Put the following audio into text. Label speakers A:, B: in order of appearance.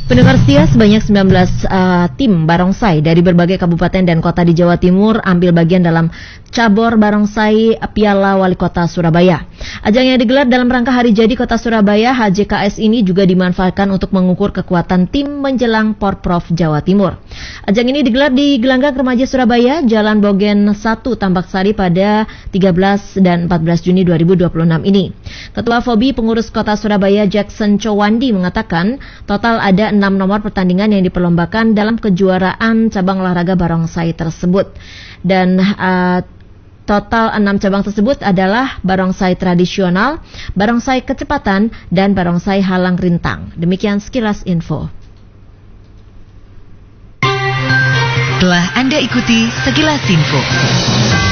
A: Pendengar setia, sebanyak 19 tim barongsai dari berbagai kabupaten dan kota di Jawa Timur ambil bagian dalam cabur barongsai Piala Wali Kota Surabaya. Ajang yang digelar dalam rangka Hari Jadi Kota Surabaya HJKS ini juga dimanfaatkan untuk mengukur kekuatan tim menjelang Porprov Jawa Timur. Ajang ini digelar di Gelanggang Remaja Surabaya, Jalan Bogen 1, Tambak Sari pada 13 dan 14 Juni 2026 ini. Ketua FOBI Pengurus Kota Surabaya Jackson Chowandi mengatakan total ada 6 nomor pertandingan yang diperlombakan dalam kejuaraan cabang olahraga barongsai tersebut. Dan total 6 cabang tersebut adalah barongsai tradisional, barongsai kecepatan, dan barongsai halang rintang. Demikian sekilas info.
B: Telah Anda ikuti sekilas info.